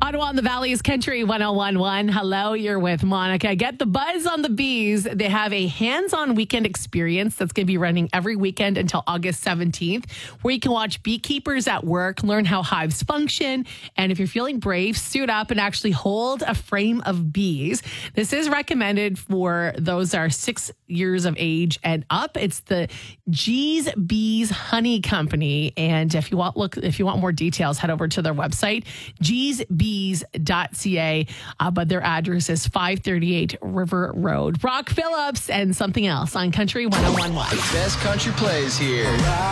Ottawa and the Valley's Country 1011. Hello, you're with Monica. Get the buzz on the bees. They have a hands-on weekend experience that's going to be running every weekend until August 17th, where you can watch beekeepers at work, learn how hives function, and if you're feeling brave, suit up and actually hold a frame of bees. This is recommended for those that are 6 years of age and up. It's the G's Bees Honey Company, and if you want more details, head over to their website, gsbees.ca, but their address is 538 River Road. Brock Phillips and Something Else on Country 1011. The best country plays here.